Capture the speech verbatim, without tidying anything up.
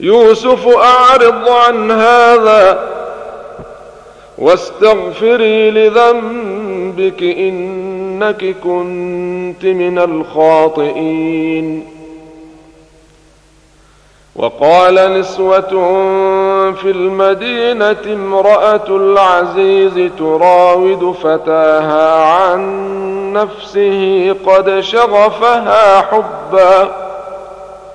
يوسف أعرض عن هذا واستغفري لذنبك إنك كنت من الخاطئين. وقال نسوة في المدينة امرأة العزيز تراود فتاها عن نفسه قد شغفها حبا